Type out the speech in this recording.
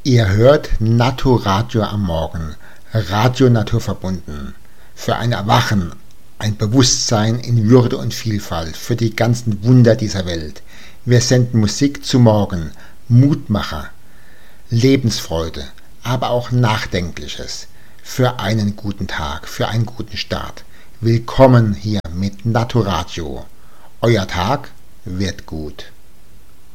Ihr hört Naturadio am Morgen, Radio naturverbunden. Für ein Erwachen, ein Bewusstsein in Würde und Vielfalt, für die ganzen Wunder dieser Welt. Wir senden Musik zu Morgen, Mutmacher, Lebensfreude, aber auch Nachdenkliches. Für einen guten Tag, für einen guten Start. Willkommen hier mit Naturadio. Euer Tag wird gut.